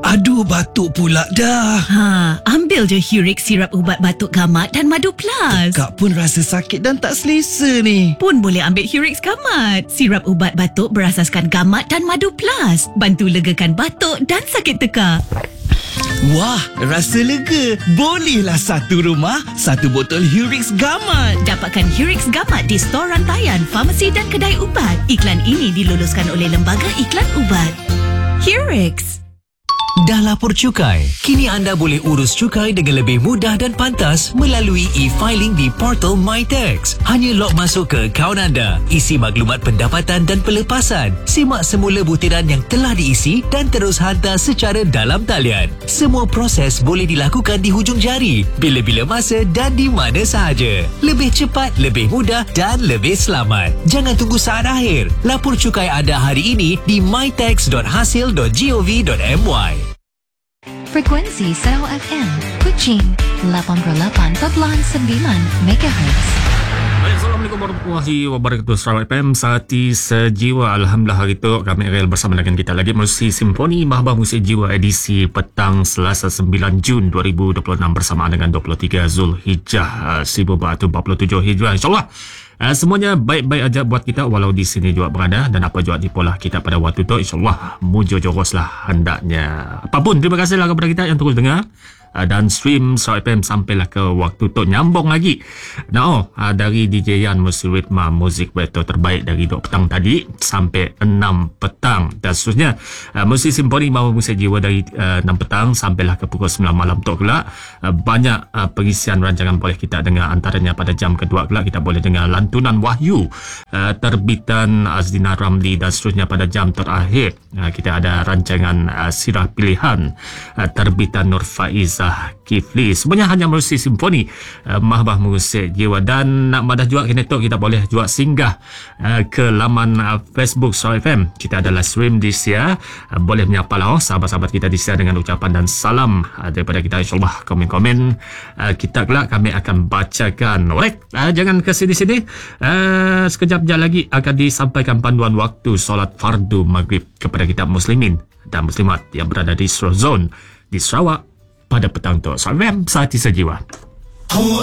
Aduh, batuk pula dah. Ambil je Hurix sirap ubat batuk gamat dan madu plus. Kak pun rasa sakit dan tak selesa ni. Pun boleh ambil Hurix gamat. Sirap ubat batuk berasaskan gamat dan madu plus. Bantu legakan batuk dan sakit tekak. Wah, rasa lega. Bolehlah satu rumah, satu botol Hurix gamat. Dapatkan Hurix gamat di stor rantaian, farmasi dan kedai ubat. Iklan ini diluluskan oleh Lembaga Iklan Ubat. Hurix. Dah lapor cukai? Kini anda boleh urus cukai dengan lebih mudah dan pantas melalui e-filing di portal MyTax. Hanya log masuk ke akaun anda, isi maklumat pendapatan dan pelepasan, simak semula butiran yang telah diisi dan terus hantar secara dalam talian. Semua proses boleh dilakukan di hujung jari, bila-bila masa dan di mana sahaja. Lebih cepat, lebih mudah dan lebih selamat. Jangan tunggu saat akhir. Lapor cukai anda hari ini di mytax.hasil.gov.my. Frekuensi Sarau FM, Kuching 88.9 MHz. Assalamualaikum warahmatullahi wabarakatuh. Sarau FM, Sehati Sejiwa. Alhamdulillah hari itu kami akan bersama dengan kita lagi Musik Simfoni Mahbah Musik Jiwa edisi petang Selasa 9 Jun 2026 bersamaan dengan 23 Zulhijjah 1447 Hijrah. InsyaAllah semuanya baik-baik aja buat kita walau di sini juga berada dan apa juga di pola kita pada waktu itu. InsyaAllah mujur-juruslah hendaknya. Apapun, terima kasihlah kepada kita yang terus dengar dan stream Sarau FM sampailah ke waktu tu nyambung lagi. Dari DJ Yan Musik Ritma, muzik betul terbaik dari 2 petang tadi sampai 6 petang dan seterusnya. Musik Simfoni Mahbah Musik Jiwa dari 6 petang sampailah ke pukul 9 malam tu kelak. Banyak pengisian rancangan boleh kita dengar, antaranya pada jam kedua kelak kita boleh dengar lantunan Wahyu terbitan Azdina Ramli dan seterusnya. Pada jam terakhir kita ada rancangan Sirah Pilihan terbitan Nur Faiz Kifli. Semuanya hanya musik simfoni Mahbah Musik Jiwa. Dan nak madah juga kini tu kita boleh juga singgah ke laman Facebook Sarau FM. Kita adalah stream di sia. Boleh menyapa lah sahabat-sahabat kita di sia dengan ucapan dan salam daripada kita. InsyaAllah komen-komen kita kelak kami akan bacakan. Alright, jangan ke sini-sini. Sekejap lagi akan disampaikan panduan waktu solat fardu maghrib kepada kita muslimin dan muslimat yang berada di seluruh zon di Sarawak pada petang tu. Sarau FM, Sehati Sejiwa.